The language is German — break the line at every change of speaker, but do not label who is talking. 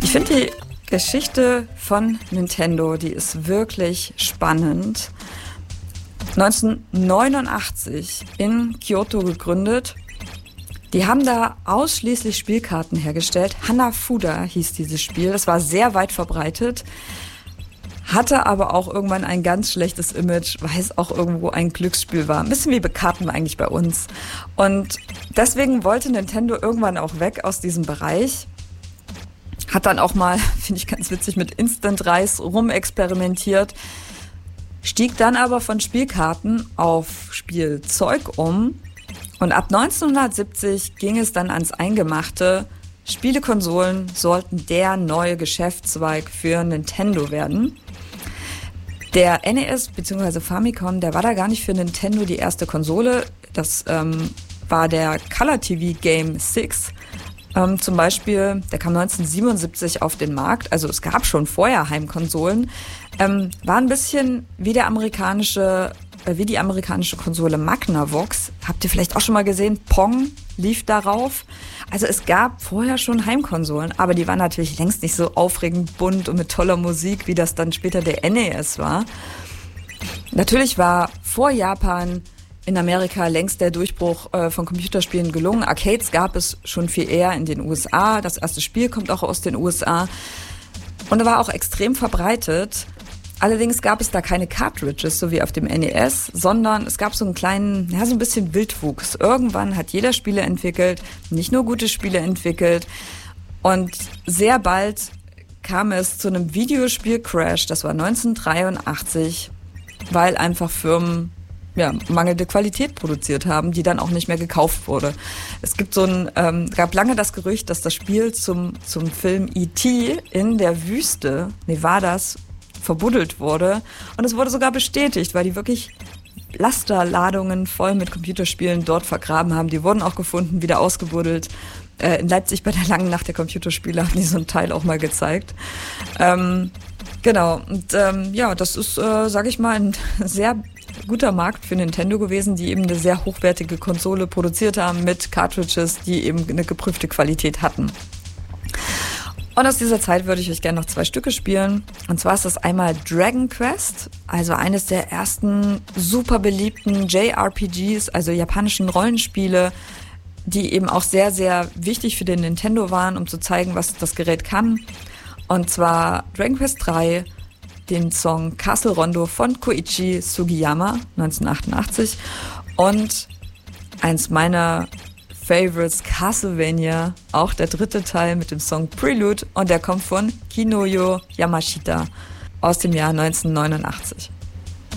Ich finde die Geschichte von Nintendo, die ist wirklich spannend. 1989 in Kyoto gegründet. Die haben da ausschließlich Spielkarten hergestellt. Hanafuda hieß dieses Spiel. Das war sehr weit verbreitet. Hatte aber auch irgendwann ein ganz schlechtes Image, weil es auch irgendwo ein Glücksspiel war. Ein bisschen wie Karten eigentlich bei uns. Und deswegen wollte Nintendo irgendwann auch weg aus diesem Bereich. Hat dann auch mal, finde ich ganz witzig, mit Instant Reis rumexperimentiert. Stieg dann aber von Spielkarten auf Spielzeug um. Und ab 1970 ging es dann ans Eingemachte. Spielekonsolen sollten der neue Geschäftszweig für Nintendo werden. Der NES bzw. Famicom, der war da gar nicht für Nintendo die erste Konsole. Das war der Color TV Game 6. Zum Beispiel, der kam 1977 auf den Markt. Also es gab schon vorher Heimkonsolen. War ein bisschen wie die amerikanische Konsole Magnavox. Habt ihr vielleicht auch schon mal gesehen? Pong lief darauf. Also es gab vorher schon Heimkonsolen, aber die waren natürlich längst nicht so aufregend bunt und mit toller Musik, wie das dann später der NES war. Natürlich war vor Japan in Amerika längst der Durchbruch von Computerspielen gelungen. Arcades gab es schon viel eher in den USA. Das erste Spiel kommt auch aus den USA. Und war auch extrem verbreitet. Allerdings gab es da keine Cartridges, so wie auf dem NES, sondern es gab so einen kleinen, so ein bisschen Wildwuchs. Irgendwann hat jeder Spiele entwickelt, nicht nur gute Spiele entwickelt. Und sehr bald kam es zu einem Videospiel-Crash, das war 1983, weil einfach Firmen mangelnde Qualität produziert haben, die dann auch nicht mehr gekauft wurde. Es gibt gab lange das Gerücht, dass das Spiel zum Film E.T. in der Wüste Nevadas verbuddelt wurde. Und es wurde sogar bestätigt, weil die wirklich Lasterladungen voll mit Computerspielen dort vergraben haben. Die wurden auch gefunden, wieder ausgebuddelt. In Leipzig bei der langen Nacht der Computerspiele haben die so einen Teil auch mal gezeigt. Genau. Und das ist, sage ich mal, ein sehr guter Markt für Nintendo gewesen, die eben eine sehr hochwertige Konsole produziert haben mit Cartridges, die eben eine geprüfte Qualität hatten. Und aus dieser Zeit würde ich euch gerne noch 2 Stücke spielen. Und zwar ist das einmal Dragon Quest, also eines der ersten super beliebten JRPGs, also japanischen Rollenspiele, die eben auch sehr, sehr wichtig für den Nintendo waren, um zu zeigen, was das Gerät kann. Und zwar Dragon Quest 3, den Song Castle Rondo von Koichi Sugiyama 1988 und eins meiner Favorites, Castlevania, auch der 3. Teil mit dem Song Prelude, und der kommt von Kinoyo Yamashita aus dem Jahr 1989.